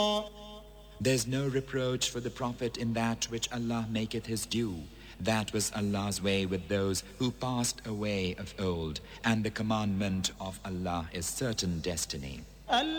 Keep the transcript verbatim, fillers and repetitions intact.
There's no reproach for the Prophet in that which Allah maketh his due. That was Allah's way with those who passed away of old, and the commandment of Allah is certain destiny.